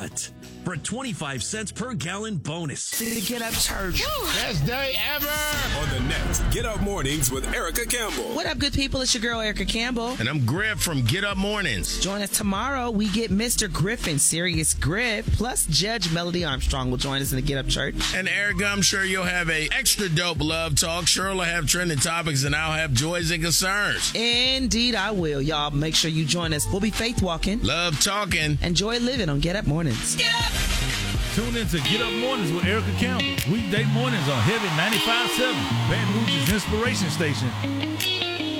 what? For a 25 cents per gallon bonus. To Get Up Church. Best day ever! On the next Get Up Mornings with Erica Campbell. What up, good people? It's your girl, Erica Campbell. And I'm Griff from Get Up Mornings. Join us tomorrow. We get Mr. Griffin, Serious Grip, plus Judge Melody Armstrong will join us in the Get Up Church. And Erica, I'm sure you'll have a extra dope love talk. Cheryl will have trending topics, and I'll have joys and concerns. Indeed, I will. Y'all make sure you join us. We'll be faith walking, love talking, and joy living on Get Up Mornings. Get up! Tune in to Get Up Mornings with Erica Campbell. Weekday mornings on Heavy 95.7, Baton Rouge's inspiration station.